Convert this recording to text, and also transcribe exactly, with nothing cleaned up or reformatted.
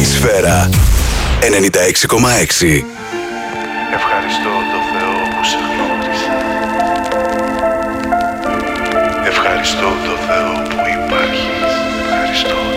Σφαίρα ενενήντα έξι κόμμα έξι. Ευχαριστώ το Θεό που σε γνώρισα. Ευχαριστώ το Θεό που υπάρχεις. Ευχαριστώ